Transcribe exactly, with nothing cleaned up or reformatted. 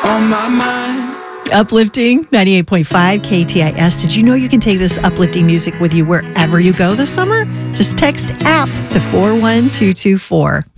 on my mind. Uplifting, ninety-eight point five K T I S. Did you know you can take this uplifting music with you wherever you go this summer? Just text app to four one two two four.